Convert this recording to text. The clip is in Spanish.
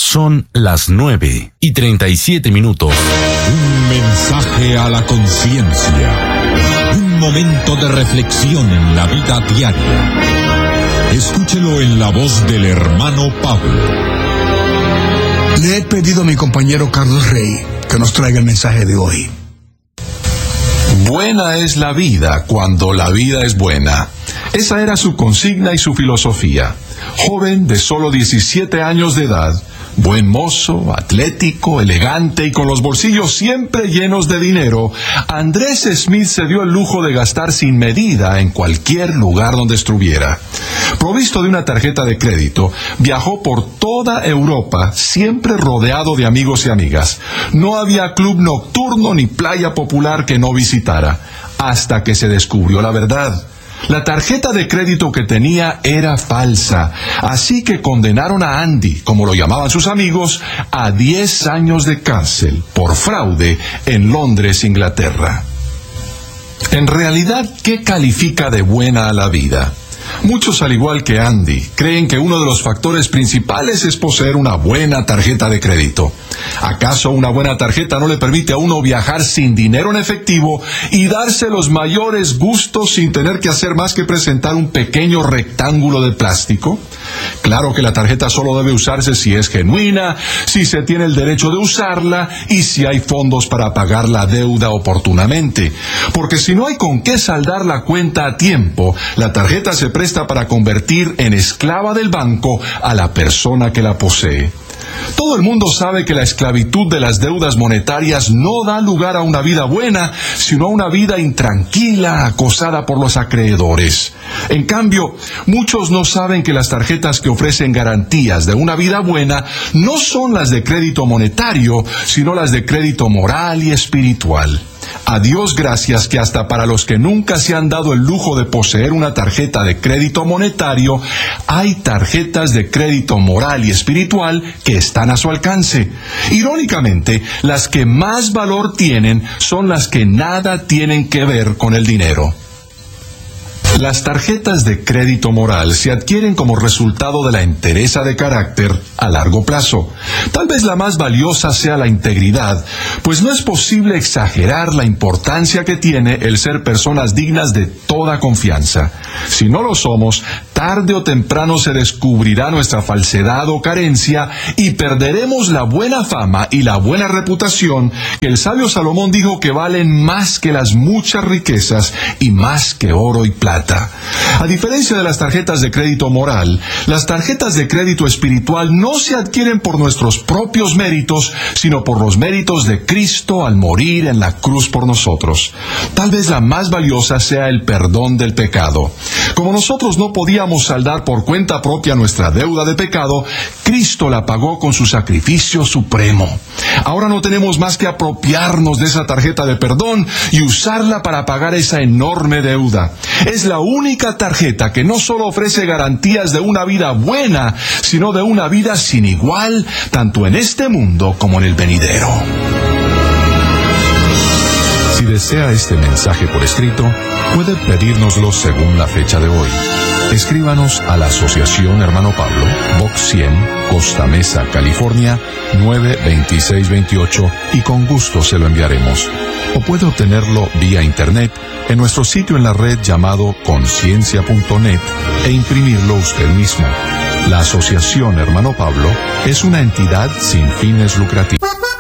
Son las 9:37. Un mensaje a la conciencia. Un momento de reflexión en la vida diaria. Escúchelo en la voz del hermano Pablo. Le he pedido a mi compañero Carlos Rey que nos traiga el mensaje de hoy. Buena es la vida cuando la vida es buena. Esa era su consigna y su filosofía. Joven de solo 17 años de edad, buen mozo, atlético, elegante y con los bolsillos siempre llenos de dinero, Andrés Smith se dio el lujo de gastar sin medida en cualquier lugar donde estuviera. Provisto de una tarjeta de crédito, viajó por toda Europa, siempre rodeado de amigos y amigas. No había club nocturno ni playa popular que no visitara, hasta que se descubrió la verdad. La tarjeta de crédito que tenía era falsa, así que condenaron a Andy, como lo llamaban sus amigos, a 10 años de cárcel por fraude en Londres, Inglaterra. En realidad, ¿qué califica de buena a la vida? Muchos, al igual que Andy, creen que uno de los factores principales es poseer una buena tarjeta de crédito. ¿Acaso una buena tarjeta no le permite a uno viajar sin dinero en efectivo y darse los mayores gustos sin tener que hacer más que presentar un pequeño rectángulo de plástico? Claro que la tarjeta solo debe usarse si es genuina, si se tiene el derecho de usarla y si hay fondos para pagar la deuda oportunamente. Porque si no hay con qué saldar la cuenta a tiempo, la tarjeta se presta para convertir en esclava del banco a la persona que la posee. Todo el mundo sabe que la esclavitud de las deudas monetarias no da lugar a una vida buena, sino a una vida intranquila, acosada por los acreedores. En cambio, muchos no saben que las tarjetas que ofrecen garantías de una vida buena no son las de crédito monetario, sino las de crédito moral y espiritual. A Dios gracias que hasta para los que nunca se han dado el lujo de poseer una tarjeta de crédito monetario, hay tarjetas de crédito moral y espiritual que están a su alcance. Irónicamente, las que más valor tienen son las que nada tienen que ver con el dinero. Las tarjetas de crédito moral se adquieren como resultado de la entereza de carácter a largo plazo. Tal vez la más valiosa sea la integridad, pues no es posible exagerar la importancia que tiene el ser personas dignas de toda confianza. Si no lo somos, tarde o temprano se descubrirá nuestra falsedad o carencia y perderemos la buena fama y la buena reputación que el sabio Salomón dijo que valen más que las muchas riquezas y más que oro y plata. A diferencia de las tarjetas de crédito moral, las tarjetas de crédito espiritual no se adquieren por nuestros propios méritos, sino por los méritos de Cristo al morir en la cruz por nosotros. Tal vez la más valiosa sea el perdón del pecado. Como nosotros no podíamos saldar por cuenta propia nuestra deuda de pecado, Cristo la pagó con su sacrificio supremo. Ahora no tenemos más que apropiarnos de esa tarjeta de perdón y usarla para pagar esa enorme deuda. Es la única tarjeta que no solo ofrece garantías de una vida buena, sino de una vida sin igual, tanto en este mundo como en el venidero. Si desea este mensaje por escrito, puede pedírnoslo según la fecha de hoy. Escríbanos a la Asociación Hermano Pablo, Box 100, Costa Mesa, California, 92628 y con gusto se lo enviaremos. O puede obtenerlo vía internet en nuestro sitio en la red llamado conciencia.net e imprimirlo usted mismo. La Asociación Hermano Pablo es una entidad sin fines lucrativos.